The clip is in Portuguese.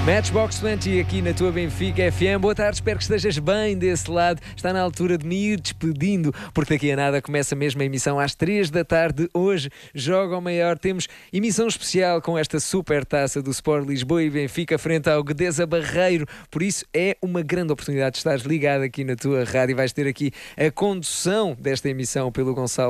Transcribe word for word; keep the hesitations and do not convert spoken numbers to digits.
Matchbox vinte aqui na tua Benfica F M. Boa tarde, espero que estejas bem desse lado. Está na altura de me ir despedindo, porque daqui a nada começa mesmo a emissão às três da tarde. Hoje, joga ao maior. Temos emissão especial com esta super taça do Sport Lisboa e Benfica frente ao Guedesa Barreiro. Por isso, é uma grande oportunidade de estares ligado aqui na tua rádio. Vais ter aqui a condução desta emissão pelo Gonçalo